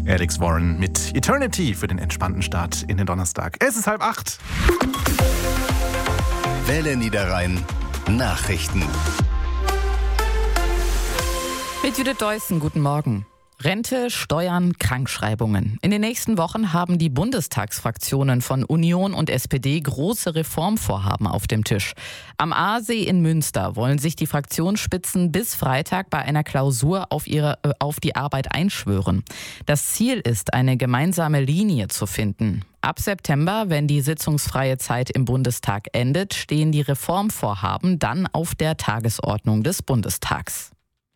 Alex Warren mit Eternity für den entspannten Start in den Donnerstag. Es ist 7:30. Welle Niederrhein Nachrichten. Mit Judith Deussen, guten Morgen. Rente, Steuern, Krankschreibungen. In den nächsten Wochen haben die Bundestagsfraktionen von Union und SPD große Reformvorhaben auf dem Tisch. Am Aasee in Münster wollen sich die Fraktionsspitzen bis Freitag bei einer Klausur auf die Arbeit einschwören. Das Ziel ist, eine gemeinsame Linie zu finden. Ab September, wenn die sitzungsfreie Zeit im Bundestag endet, stehen die Reformvorhaben dann auf der Tagesordnung des Bundestags.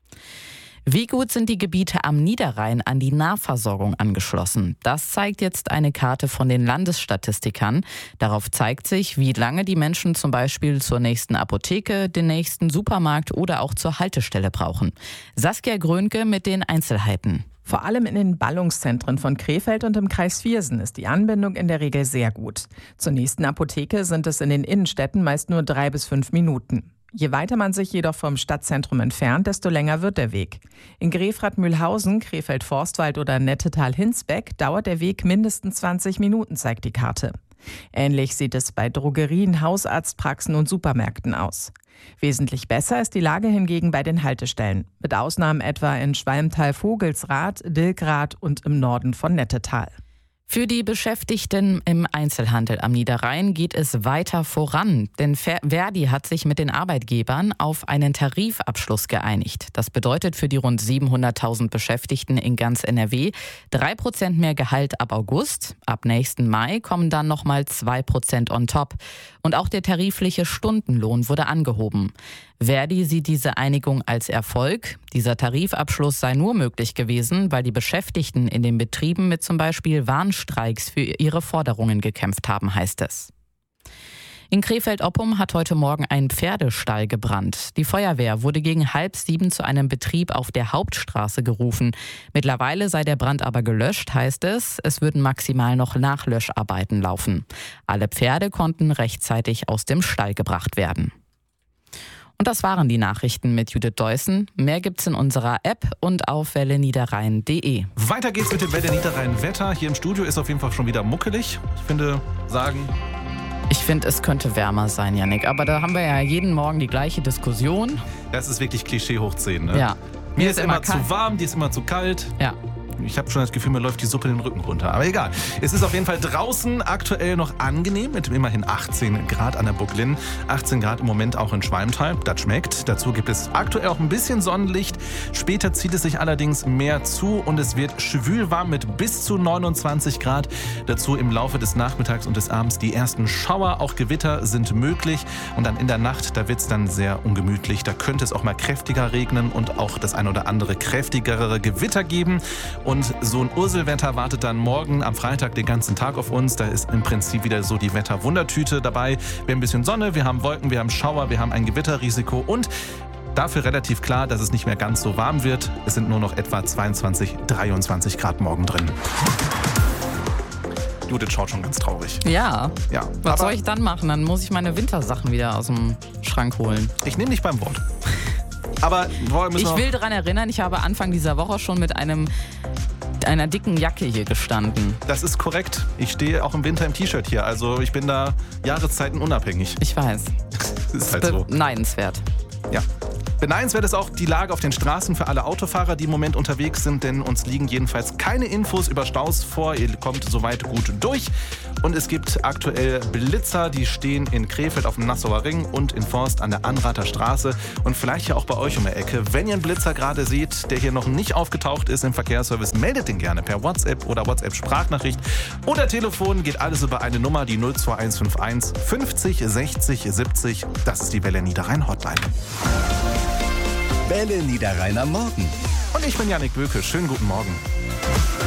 Wie gut sind die Gebiete am Niederrhein an die Nahversorgung angeschlossen? Das zeigt jetzt eine Karte von den Landesstatistikern. Darauf zeigt sich, wie lange die Menschen zum Beispiel zur nächsten Apotheke, den nächsten Supermarkt oder auch zur Haltestelle brauchen. Saskia Grönke mit den Einzelheiten. Vor allem in den Ballungszentren von Krefeld und im Kreis Viersen ist die Anbindung in der Regel sehr gut. Zur nächsten Apotheke sind es in den Innenstädten meist nur 3 bis 5 Minuten. Je weiter man sich jedoch vom Stadtzentrum entfernt, desto länger wird der Weg. In Grefrath-Mühlhausen, Krefeld-Forstwald oder Nettetal-Hinsbeck dauert der Weg mindestens 20 Minuten, zeigt die Karte. Ähnlich sieht es bei Drogerien, Hausarztpraxen und Supermärkten aus. Wesentlich besser ist die Lage hingegen bei den Haltestellen, mit Ausnahmen etwa in Schwalmtal-Vogelsrath, Dilkrath und im Norden von Nettetal. Für die Beschäftigten im Einzelhandel am Niederrhein geht es weiter voran, denn Verdi hat sich mit den Arbeitgebern auf einen Tarifabschluss geeinigt. Das bedeutet für die rund 700.000 Beschäftigten in ganz NRW 3% mehr Gehalt ab August. Ab nächsten Mai kommen dann nochmal 2% on top. Und auch der tarifliche Stundenlohn wurde angehoben. Verdi sieht diese Einigung als Erfolg. Dieser Tarifabschluss sei nur möglich gewesen, weil die Beschäftigten in den Betrieben mit zum Beispiel Warnstreiks für ihre Forderungen gekämpft haben, heißt es. In Krefeld-Oppum hat heute Morgen ein Pferdestall gebrannt. Die Feuerwehr wurde gegen 6:30 zu einem Betrieb auf der Hauptstraße gerufen. Mittlerweile sei der Brand aber gelöscht, heißt es. Es würden maximal noch Nachlöscharbeiten laufen. Alle Pferde konnten rechtzeitig aus dem Stall gebracht werden. Und das waren die Nachrichten mit Judith Deussen. Mehr gibt's in unserer App und auf welleniederrhein.de. Weiter geht's mit dem Welle Niederrhein Wetter. Hier im Studio ist auf jeden Fall schon wieder muckelig. Ich finde, es könnte wärmer sein, Yannick. Aber da haben wir ja jeden Morgen die gleiche Diskussion. Das ist wirklich Klischee hoch 10, ne? Ja. Mir ist immer zu warm, dir ist immer zu kalt. Ja. Ich habe schon das Gefühl, mir läuft die Suppe den Rücken runter. Aber egal. Es ist auf jeden Fall draußen aktuell noch angenehm mit immerhin 18 Grad an der Burglin. 18 Grad im Moment auch in Schwalmtal. Das schmeckt. Dazu gibt es aktuell auch ein bisschen Sonnenlicht. Später zieht es sich allerdings mehr zu und es wird schwül warm mit bis zu 29 Grad. Dazu im Laufe des Nachmittags und des Abends die ersten Schauer. Auch Gewitter sind möglich. Und dann in der Nacht, da wird es dann sehr ungemütlich. Da könnte es auch mal kräftiger regnen und auch das ein oder andere kräftigere Gewitter geben. Und so ein Urselwetter wartet dann morgen am Freitag den ganzen Tag auf uns. Da ist im Prinzip wieder so die Wetterwundertüte dabei. Wir haben ein bisschen Sonne, wir haben Wolken, wir haben Schauer, wir haben ein Gewitterrisiko und dafür relativ klar, dass es nicht mehr ganz so warm wird. Es sind nur noch etwa 22, 23 Grad morgen drin. Judith schaut schon ganz traurig. Ja. Was soll ich dann machen? Dann muss ich meine Wintersachen wieder aus dem Schrank holen. Ich nehme dich beim Wort. Aber ich will daran erinnern, ich habe Anfang dieser Woche schon mit einer dicken Jacke hier gestanden. Das ist korrekt. Ich stehe auch im Winter im T-Shirt hier. Also ich bin da Jahreszeiten unabhängig. Ich weiß. Das ist halt so. Beneidenswert. Ja. Beneidenswert ist auch die Lage auf den Straßen für alle Autofahrer, die im Moment unterwegs sind, denn uns liegen jedenfalls keine Infos über Staus vor. Ihr kommt soweit gut durch. Und es gibt aktuell Blitzer, die stehen in Krefeld auf dem Nassauer Ring und in Forst an der Anrather Straße und vielleicht ja auch bei euch um die Ecke. Wenn ihr einen Blitzer gerade seht, der hier noch nicht aufgetaucht ist im Verkehrsservice, meldet den gerne per WhatsApp oder WhatsApp-Sprachnachricht oder Telefon. Geht alles über eine Nummer, die 02151 50 60 70. Das ist die Welle Niederrhein Hotline. Welle Niederrhein am Morgen. Und ich bin Yannick Böke. Schönen guten Morgen.